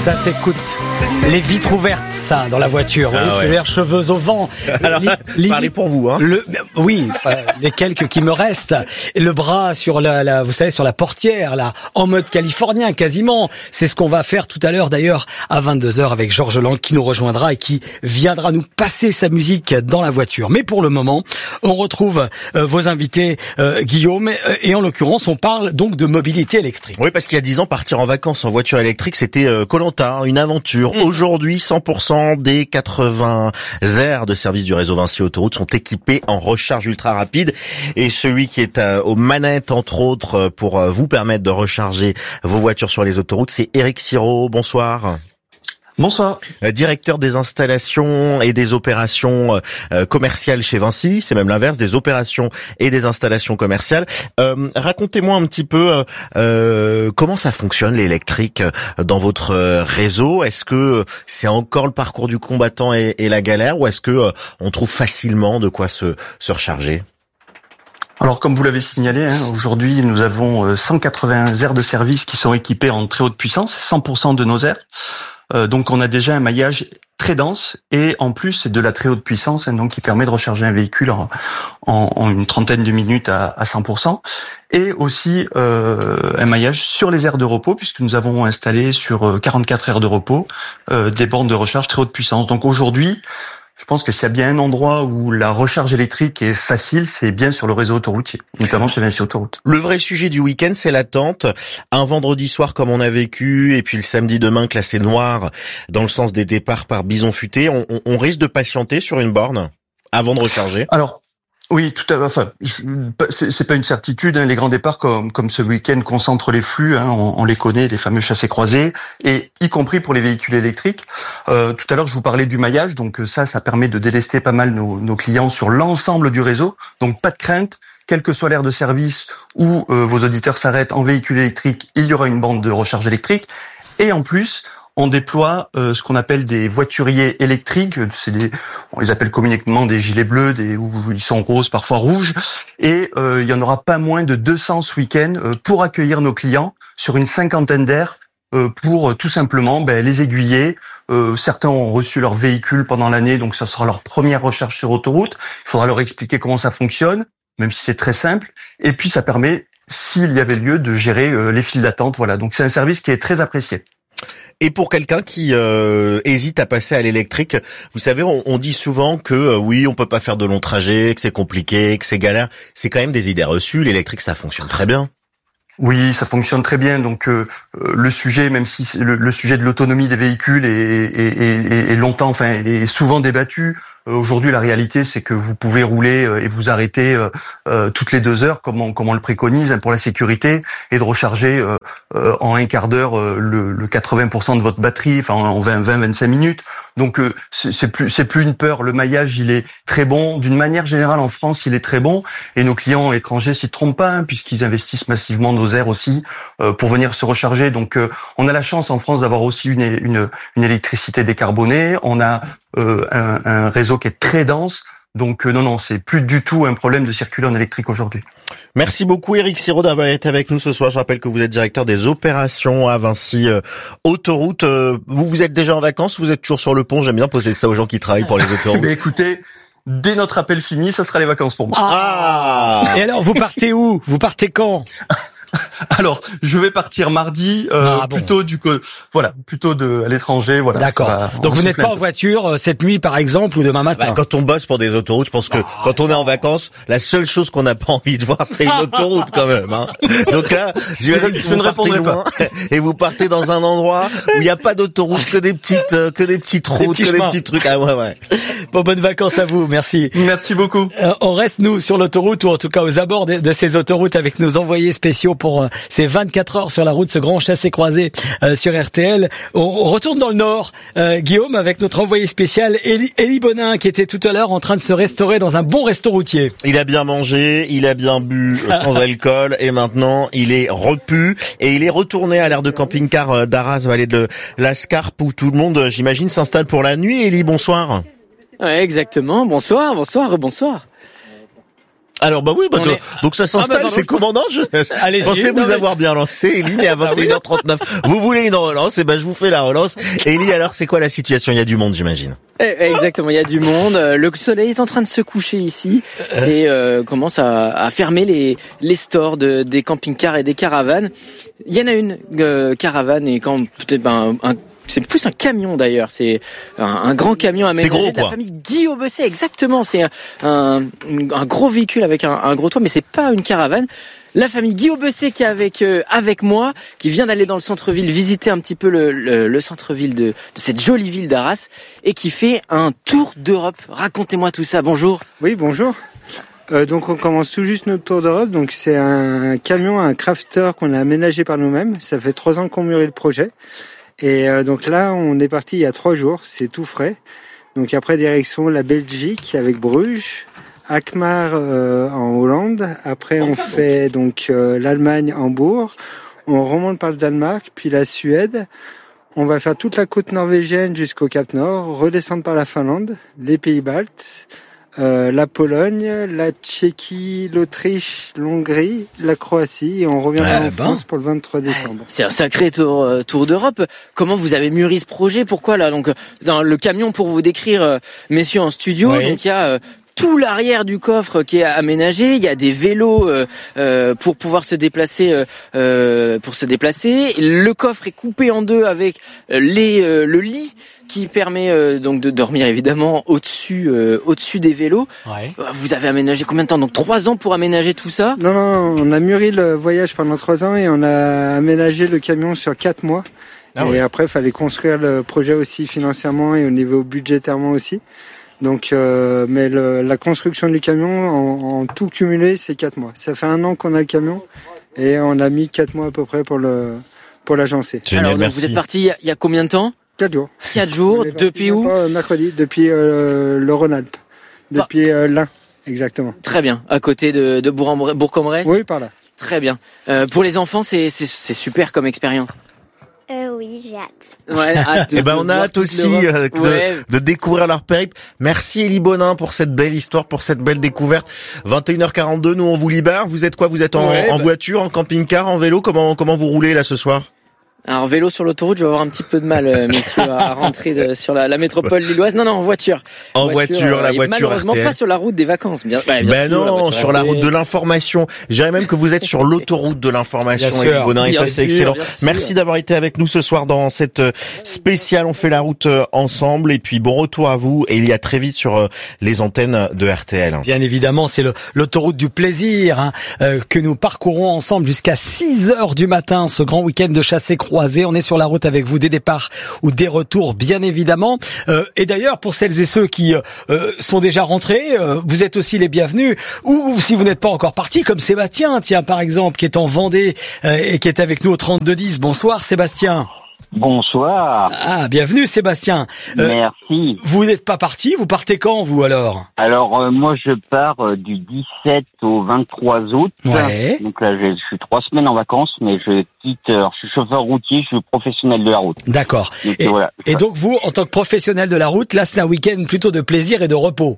Ça s'écoute. Les vitres ouvertes, ça, dans la voiture. Vous voyez ce que je veux dire, cheveux au vent. Alors, parlez pour vous, hein. Oui, les quelques qui me restent. Et le bras sur vous savez, sur la portière, là, en mode californien, quasiment. C'est ce qu'on va faire tout à l'heure, d'ailleurs, à 22h avec Georges Lang, qui nous rejoindra et qui viendra nous passer sa musique dans la voiture. Mais pour le moment, on retrouve vos invités, Guillaume, et en l'occurrence, on parle donc de mobilité électrique. Oui, parce qu'il y a 10 ans, partir en vacances en voiture électrique, c'était Koh-Lanta, une aventure. Aujourd'hui, 100% des 80 aires de service du réseau Vinci Autoroute sont équipés en recharge ultra rapide. Et celui qui est aux manettes, entre autres, pour vous permettre de recharger vos voitures sur les autoroutes, c'est Eric Sirot. Bonsoir. Bonsoir. Directeur des installations et des opérations commerciales chez Vinci, c'est même l'inverse, des opérations et des installations commerciales. Racontez-moi un petit peu comment ça fonctionne l'électrique dans votre réseau. Est-ce que c'est encore le parcours du combattant et la galère, ou est-ce que on trouve facilement de quoi se recharger ? Alors, comme vous l'avez signalé, aujourd'hui, nous avons 180 aires de service qui sont équipées en très haute puissance, 100% de nos aires. Donc on a déjà un maillage très dense et en plus c'est de la très haute puissance, donc qui permet de recharger un véhicule en une trentaine de minutes à 100%, et aussi un maillage sur les aires de repos, puisque nous avons installé sur 44 aires de repos des bornes de recharge très haute puissance. Donc aujourd'hui, je pense que s'il y a bien un endroit où la recharge électrique est facile, c'est bien sur le réseau autoroutier, notamment chez Vinci Autoroute. Le vrai sujet du week-end, c'est l'attente. Un vendredi soir comme on a vécu, et puis le samedi demain classé noir dans le sens des départs par bison futé. On risque de patienter sur une borne avant de recharger. Alors, oui, tout à fait. Enfin, c'est pas une certitude. Les grands départs comme ce week-end concentrent les flux. On les connaît, les fameux chassés-croisés, et y compris pour les véhicules électriques. Tout à l'heure, je vous parlais du maillage. Donc ça permet de délester pas mal nos clients sur l'ensemble du réseau. Donc pas de crainte. Quelle que soit l'aire de service où vos auditeurs s'arrêtent en véhicule électrique, il y aura une bande de recharge électrique. Et en plus, on déploie ce qu'on appelle des voituriers électriques. On les appelle communément des gilets bleus, où ils sont roses, parfois rouges. Et il y en aura pas moins de 200 ce week-end pour accueillir nos clients sur une cinquantaine d'aires pour tout simplement les aiguiller. Certains ont reçu leur véhicule pendant l'année, donc ça sera leur première recharge sur autoroute. Il faudra leur expliquer comment ça fonctionne, même si c'est très simple. Et puis ça permet, s'il y avait lieu, de gérer les files d'attente. Voilà, donc c'est un service qui est très apprécié. Et pour quelqu'un qui hésite à passer à l'électrique, vous savez, on dit souvent que oui, on peut pas faire de longs trajets, que c'est compliqué, que c'est galère. C'est quand même des idées reçues. L'électrique, ça fonctionne très bien. Oui, ça fonctionne très bien. Donc le sujet, même si le sujet de l'autonomie des véhicules est longtemps, est souvent débattu. Aujourd'hui, la réalité, c'est que vous pouvez rouler et vous arrêter toutes les 2 heures, comme on le préconise pour la sécurité, et de recharger en un quart d'heure le 80% de votre batterie, en 20-25 minutes. Donc c'est plus une peur. Le maillage, il est très bon. D'une manière générale, en France, il est très bon. Et nos clients étrangers s'y trompent pas, puisqu'ils investissent massivement nos aires aussi pour venir se recharger. Donc on a la chance en France d'avoir aussi une électricité décarbonée. On a un réseau qui est très dense. Donc non, c'est plus du tout un problème de circuler en électrique aujourd'hui. Merci beaucoup Eric Sirot d'avoir été avec nous ce soir. Je rappelle que vous êtes directeur des opérations à Vinci Autoroute. Vous êtes déjà en vacances, vous êtes toujours sur le pont? J'aime bien poser ça aux gens qui travaillent pour les autoroutes. Mais écoutez, dès notre appel fini, ça sera les vacances pour moi. Et alors, vous partez où? Vous partez quand? Alors, je vais partir mardi, plutôt à l'étranger, voilà. D'accord. Donc vous n'êtes pas en voiture cette nuit, par exemple, ou demain matin? Quand on bosse pour des autoroutes, je pense que quand on est en vacances, la seule chose qu'on n'a pas envie de voir, c'est une autoroute quand même. Donc là, je ne répondrai pas. Et vous partez dans un endroit où il n'y a pas d'autoroute, que des petites routes, que des petits trucs. Ah ouais. Bon, bonnes vacances à vous. Merci. Merci beaucoup. On reste nous sur l'autoroute, ou en tout cas aux abords de ces autoroutes, avec nos envoyés spéciaux pour ces 24 heures sur la route, ce grand chassé-croisé sur RTL. On retourne dans le Nord, Guillaume, avec notre envoyé spécial Élie Bonin, qui était tout à l'heure en train de se restaurer dans un bon resto routier. Il a bien mangé, il a bien bu sans alcool, et maintenant il est repu, et il est retourné à l'aire de camping-car d'Arras, vallée de la Scarpe, où tout le monde, j'imagine, s'installe pour la nuit. Élie, bonsoir. Ouais, exactement. Bonsoir. Alors donc ça s'installe, c'est commandant. Je pensais vous avoir bien lancé, Élie, mais à 21h39. Vous voulez une relance, je vous fais la relance. Élie, alors c'est quoi la situation? Il y a du monde, j'imagine. Exactement, il y a du monde. Le soleil est en train de se coucher ici et commence à fermer les stores des camping-cars et des caravanes. Il y en a une caravane et quand peut-être c'est plus un camion d'ailleurs, c'est un grand camion aménagé de la famille Guillaume Besset, exactement, c'est un gros véhicule avec un gros toit, mais c'est pas une caravane. La famille Guillaume Besset qui est avec moi, qui vient d'aller dans le centre-ville visiter un petit peu le centre-ville de cette jolie ville d'Arras et qui fait un tour d'Europe. Racontez-moi tout ça, bonjour. Oui, bonjour. Donc on commence tout juste notre tour d'Europe, donc c'est un camion, un crafter qu'on a aménagé par nous-mêmes. Ça fait 3 ans qu'on mûrit le projet. Et donc là, on est parti il y a 3 jours, c'est tout frais. Donc après, direction la Belgique avec Bruges, Alkmaar en Hollande. Après, on fait donc l'Allemagne, Hambourg. On remonte par le Danemark, puis la Suède. On va faire toute la côte norvégienne jusqu'au Cap Nord, redescendre par la Finlande, les Pays-Baltes, la Pologne, la Tchéquie, l'Autriche, l'Hongrie, la Croatie, et on reviendra en France pour le 23 décembre. C'est un sacré tour d'Europe. Comment vous avez mûri ce projet? Pourquoi là? Donc dans le camion, pour vous décrire, messieurs en studio, donc il y a tout l'arrière du coffre qui est aménagé, il y a des vélos pour pouvoir se déplacer Le coffre est coupé en deux avec le lit qui permet donc de dormir évidemment au-dessus des vélos. Ouais. Vous avez aménagé combien de temps? Donc 3 ans pour aménager tout ça? Non, on a mûri le voyage pendant 3 ans et on a aménagé le camion sur 4 mois. Et après, il fallait construire le projet aussi financièrement et au niveau budgétairement aussi. Donc, mais la construction du camion en tout cumulé, c'est 4 mois. Ça fait 1 an qu'on a le camion et on a mis 4 mois à peu près pour l'agencer. Génial, alors, donc vous êtes parti il y a combien de temps? 4 jours. 4 jours. Depuis où? Mercredi, depuis le Rhône-Alpes. Depuis l'Ain, exactement. Très bien. À côté de Bourg-en-Bresse? Oui, par là. Très bien. Pour les enfants, c'est super comme expérience. Oui, j'ai hâte. Ouais, hâte. On a hâte aussi de découvrir leur périple. Merci Élie Bonin pour cette belle histoire, pour cette belle découverte. 21h42, nous on vous libère. Vous êtes quoi? Vous êtes en voiture, en camping-car, en vélo? Comment vous roulez là ce soir? Alors vélo sur l'autoroute, je vais avoir un petit peu de mal, messieurs, à rentrer sur la métropole lilloise. Non, en voiture. En voiture, la voiture malheureusement RTL. Pas sur la route des vacances. Bien sûr, sur la route de l'information. Je dirais même que vous êtes sur l'autoroute de l'information, Élie Bonin, et ça c'est excellent. Merci d'avoir été avec nous ce soir dans cette spéciale. On fait la route ensemble et puis bon retour à vous et il y a très vite sur les antennes de RTL. Bien évidemment, c'est l'autoroute du plaisir que nous parcourons ensemble jusqu'à 6h du matin, ce grand week-end de chassé-croisé. On est sur la route avec vous, des départs ou des retours, bien évidemment. Et d'ailleurs, pour celles et ceux qui sont déjà rentrés, vous êtes aussi les bienvenus. Ou si vous n'êtes pas encore partis, comme Sébastien, tiens, par exemple, qui est en Vendée et qui est avec nous au 3210. Bonsoir, Sébastien. Bonsoir. Ah, bienvenue Sébastien. Merci. Vous n'êtes pas parti, vous partez quand vous alors? Alors moi je pars du 17 au 23 août. Ouais. Donc là je suis 3 semaines en vacances, mais je quitte. Alors je suis chauffeur routier, je suis professionnel de la route. D'accord. Donc, voilà. Et donc vous, en tant que professionnel de la route, là c'est un week-end plutôt de plaisir et de repos.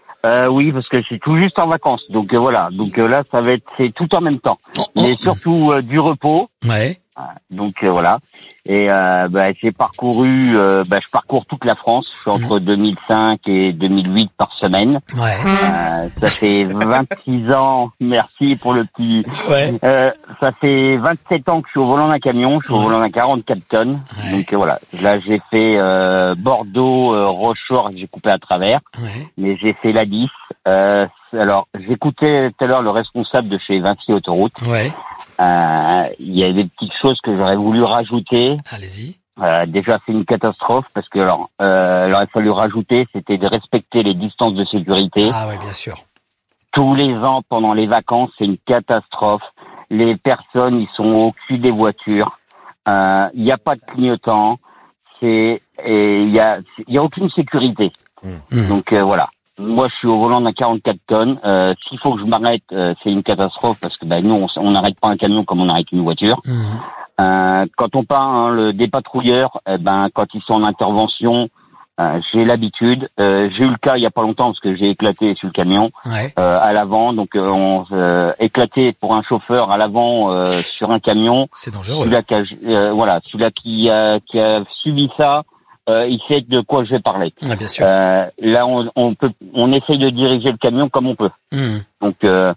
Oui, parce que je suis tout juste en vacances. Donc voilà. Donc là c'est tout en même temps. Mais surtout du repos. Ouais. Donc voilà. Et j'ai parcouru, je parcours toute la France. Je suis entre 2005 et 2008 par semaine. Ouais. Ça fait 26 ans. Merci pour le petit. Ouais. Ça fait 27 ans que je suis au volant d'un camion. Je suis au volant d'un 44 tonnes. Ouais. Donc voilà. Là j'ai fait Bordeaux, Rochefort, j'ai coupé à travers. Ouais. Mais j'ai fait la 10. Alors j'écoutais tout à l'heure le responsable de chez Vinci Autoroute. Ouais. Il y a des petites choses que j'aurais voulu rajouter. Allez-y. Déjà, c'est une catastrophe parce que il aurait fallu rajouter, c'était de respecter les distances de sécurité. Ah oui, bien sûr. Tous les ans, pendant les vacances, c'est une catastrophe. Les personnes, ils sont au cul des voitures. Il n'y a pas de clignotant. Il y a aucune sécurité. Donc voilà. Moi, je suis au volant d'un 44 tonnes. S'il faut que je m'arrête, c'est une catastrophe parce que nous, on n'arrête pas un camion comme on arrête une voiture. Quand on part, des patrouilleurs, quand ils sont en intervention, J'ai l'habitude. J'ai eu le cas il y a pas longtemps parce que j'ai éclaté sur le camion à l'avant. Donc on éclaté pour un chauffeur à l'avant sur un camion. C'est dangereux. Celui-là qui a subi ça, il sait de quoi je vais parler. Ah, bien sûr. Là on essaye de diriger le camion comme on peut. Donc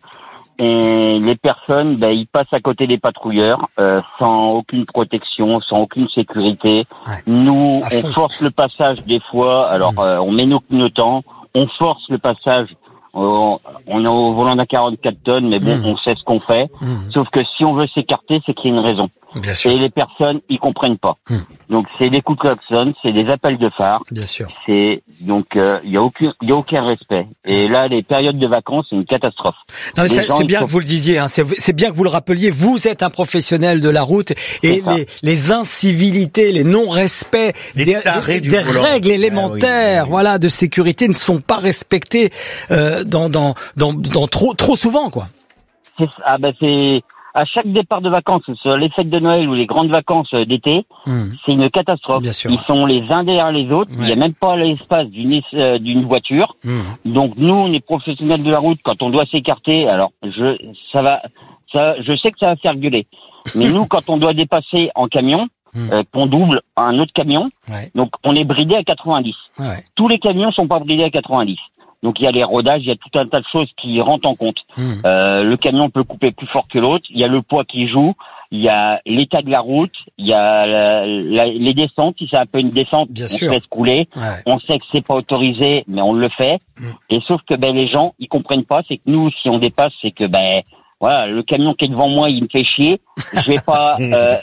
et les personnes, ils passent à côté des patrouilleurs sans aucune protection, sans aucune sécurité. Ouais. Nous, on force le passage des fois. Alors, on met nos clignotants, on force le passage. On est au volant d'un 44 tonnes, mais bon, on sait ce qu'on fait. Sauf que si on veut s'écarter, c'est qu'il y a une raison. Bien sûr. Et les personnes, ils comprennent pas. Donc, c'est des coups de klaxon, c'est des appels de phare. Bien sûr. Il y a aucun respect. Et là, les périodes de vacances, c'est une catastrophe. Non, mais c'est bien que vous le disiez, hein. C'est bien que vous le rappeliez. Vous êtes un professionnel de la route et les incivilités, les non-respects des règles élémentaires, de sécurité ne sont pas respectés dans trop souvent, quoi. C'est à chaque départ de vacances, sur les fêtes de Noël ou les grandes vacances d'été, c'est une catastrophe. Bien sûr, Ils sont les uns derrière les autres. Il n'y a même pas l'espace d'une voiture. Donc nous, on est professionnels de la route. Quand on doit s'écarter, alors je sais que ça va faire gueuler. Mais nous, quand on doit dépasser en camion, qu'on double un autre camion, donc on est bridé à 90. Tous les camions sont pas bridés à 90. Donc il y a les rodages, il y a tout un tas de choses qui rentrent en compte. Le camion peut couper plus fort que l'autre, il y a le poids qui joue, il y a l'état de la route, il y a les descentes, si c'est un peu une descente, on se laisse couler, on sait que c'est pas autorisé, mais on le fait. Et sauf que les gens, ils comprennent pas, c'est que nous, si on dépasse, c'est que le camion qui est devant moi, il me fait chier, je vais pas...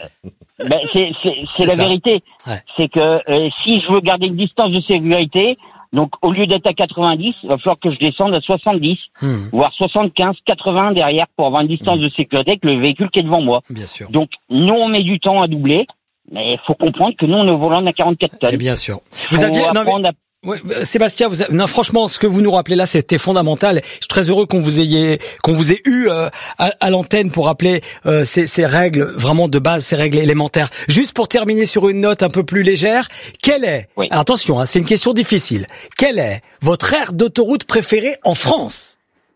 c'est la vérité. C'est que si je veux garder une distance de sécurité, donc au lieu d'être à 90, il va falloir que je descende à 70, voire 75, 80 derrière pour avoir une distance de sécurité avec le véhicule qui est devant moi. Bien sûr. Donc nous, on met du temps à doubler, mais il faut comprendre que nous, on est au volant d'un 44 tonnes. Et bien sûr. Vous aviez... Sébastien, franchement, ce que vous nous rappelez là, c'était fondamental. Je suis très heureux qu'on vous ait eu à l'antenne pour rappeler ces règles vraiment de base, ces règles élémentaires. Juste pour terminer sur une note un peu plus légère, alors attention, c'est une question difficile. Quelle est votre aire d'autoroute préférée en France?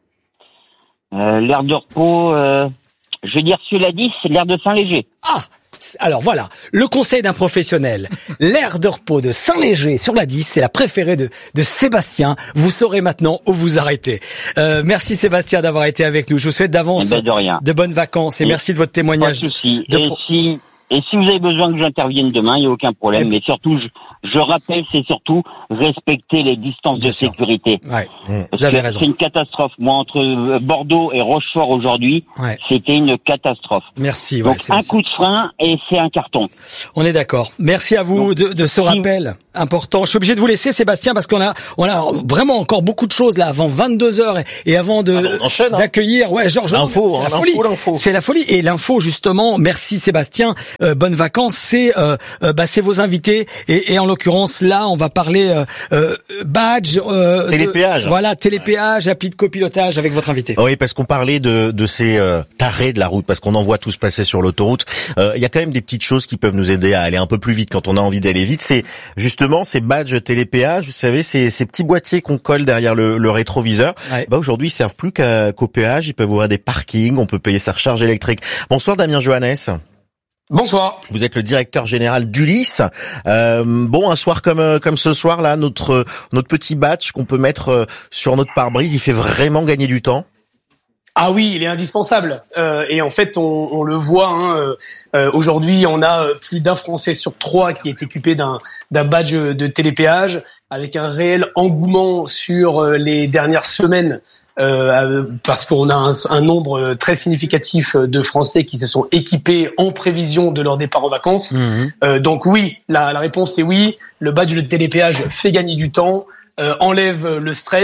L'aire de repos, je vais dire sur la 10, c'est l'aire de Saint-Léger. Alors voilà, le conseil d'un professionnel. L'aire de repos de Saint-Léger sur la 10, c'est la préférée de Sébastien. Vous saurez maintenant où vous arrêter. Merci Sébastien d'avoir été avec nous. Je vous souhaite d'avance de bonnes vacances et merci de votre témoignage. Pas de souci. Et si vous avez besoin que j'intervienne demain, il n'y a aucun problème. Mais surtout, je rappelle, c'est surtout respecter les distances de sécurité. Vous avez raison. C'est une catastrophe. Moi, entre Bordeaux et Rochefort aujourd'hui, c'était une catastrophe. Merci. Donc un coup de frein et c'est un carton. On est d'accord. Merci à vous de ce rappel important. Je suis obligé de vous laisser, Sébastien, parce qu'on a vraiment encore beaucoup de choses là avant 22h et avant d'accueillir. Georges. L'info, c'est la folie. Et l'info, justement. Merci Sébastien. Bonnes vacances. C'est vos invités et en l'occurrence là, on va parler badge, télépéage. Télépéage, appli de copilotage avec votre invité. Oui, parce qu'on parlait de ces tarés de la route, parce qu'on en voit tous passer sur l'autoroute. Il y a quand même des petites choses qui peuvent nous aider à aller un peu plus vite quand on a envie d'aller vite. C'est justement ces badges télépéage, vous savez, ces petits boîtiers qu'on colle derrière le rétroviseur. Aujourd'hui, ils servent plus qu'au péage. Ils peuvent ouvrir des parkings, on peut payer sa recharge électrique. Bonsoir Damien Johannes. Bonsoir. Vous êtes le directeur général d'Ulysse. Un soir comme ce soir là, notre petit badge qu'on peut mettre sur notre pare-brise, il fait vraiment gagner du temps. Ah oui, il est indispensable. Et en fait, on le voit. Aujourd'hui, on a plus d'un Français sur 3 qui est équipé d'un badge de télépéage, avec un réel engouement sur les dernières semaines. Parce qu'on a un nombre très significatif de Français qui se sont équipés en prévision de leur départ en vacances. Donc oui, la réponse est oui. Le badge de télépéage fait gagner du temps, enlève le stress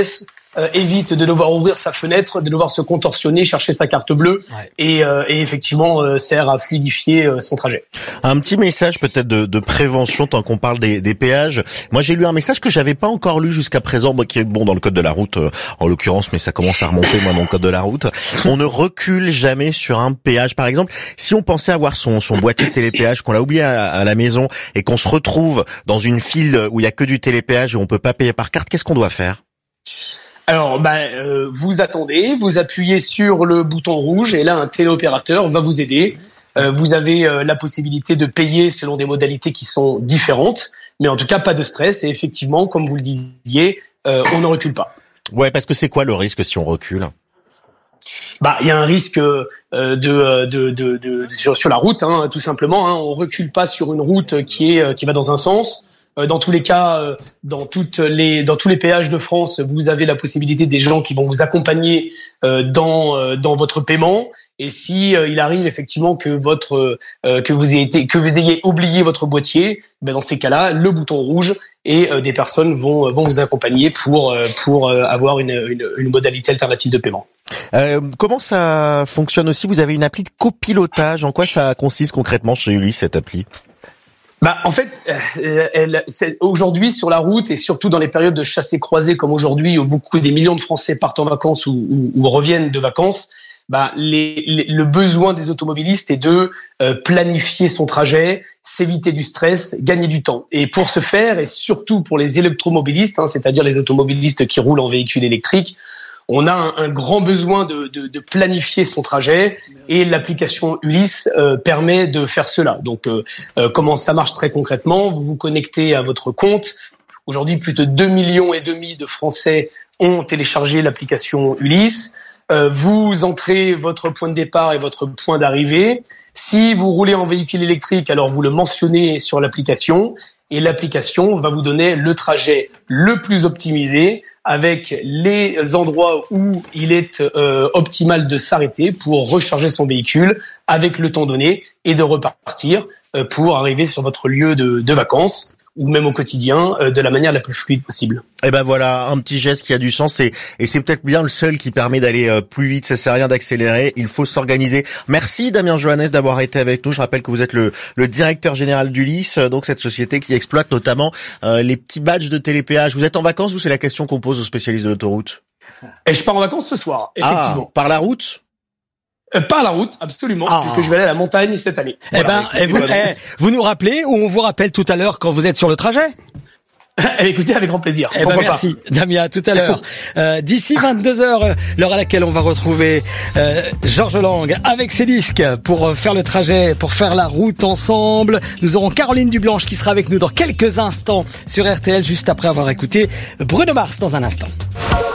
évite de devoir ouvrir sa fenêtre, de devoir se contorsionner, chercher sa carte bleue, et effectivement sert à fluidifier son trajet. Un petit message peut-être de prévention tant qu'on parle des péages. Moi j'ai lu un message que j'avais pas encore lu jusqu'à présent, moi qui est dans le code de la route en l'occurrence, mais ça commence à remonter moi mon code de la route. On ne recule jamais sur un péage. Par exemple, si on pensait avoir son boîtier de télépéage, qu'on l'a oublié à la maison et qu'on se retrouve dans une file où il y a que du télépéage et on peut pas payer par carte, qu'est-ce qu'on doit faire? Alors, vous attendez, vous appuyez sur le bouton rouge et là, un téléopérateur va vous aider. Vous avez la possibilité de payer selon des modalités qui sont différentes, mais en tout cas, pas de stress. Et effectivement, comme vous le disiez, on ne recule pas. Ouais, parce que c'est quoi le risque si on recule? Il y a un risque sur la route, hein, tout simplement. Hein. On recule pas sur une route qui va dans un sens. Dans tous les cas, dans tous les péages de France, vous avez la possibilité des gens qui vont vous accompagner dans votre paiement. Et si il arrive effectivement que vous ayez oublié votre boîtier, dans ces cas-là, le bouton rouge et des personnes vont vous accompagner pour avoir une modalité alternative de paiement. Comment ça fonctionne aussi? Vous avez une appli de copilotage. En quoi ça consiste concrètement chez Ulysse, cette appli? En fait, aujourd'hui sur la route et surtout dans les périodes de chassés-croisés comme aujourd'hui où beaucoup des millions de Français partent en vacances ou reviennent de vacances, le besoin des automobilistes est de planifier son trajet, s'éviter du stress, gagner du temps. Et pour ce faire, et surtout pour les électromobilistes, c'est-à-dire les automobilistes qui roulent en véhicule électrique, on a un grand besoin de planifier son trajet et l'application Ulysse permet de faire cela. Donc, comment ça marche très concrètement? Vous vous connectez à votre compte. Aujourd'hui, plus de 2,5 millions de Français ont téléchargé l'application Ulysse. Vous entrez votre point de départ et votre point d'arrivée. Si vous roulez en véhicule électrique, alors vous le mentionnez sur l'application et l'application va vous donner le trajet le plus optimisé avec les endroits où il est optimal de s'arrêter pour recharger son véhicule avec le temps donné et de repartir pour arriver sur votre lieu de vacances ou même au quotidien de la manière la plus fluide possible. Et voilà, un petit geste qui a du sens et c'est peut-être bien le seul qui permet d'aller plus vite. Ça sert à rien d'accélérer, il faut s'organiser. Merci Damien Johannes d'avoir été avec nous. Je rappelle que vous êtes le directeur général d'Ulysse, donc cette société qui exploite notamment les petits badges de télépéage. Vous êtes en vacances ou c'est la question qu'on pose aux spécialistes de l'autoroute? Et je pars en vacances ce soir, effectivement. Par la route? Par la route, absolument, puisque je vais aller à la montagne cette année. Voilà. Vous nous rappelez ou on vous rappelle tout à l'heure quand vous êtes sur le trajet? Écoutez, avec grand plaisir. Merci, Damien, à tout à l'heure. D'ici 22h, l'heure à laquelle on va retrouver Georges Lang avec ses disques pour faire le trajet, pour faire la route ensemble. Nous aurons Caroline Dublanche qui sera avec nous dans quelques instants sur RTL, juste après avoir écouté Bruno Mars dans un instant.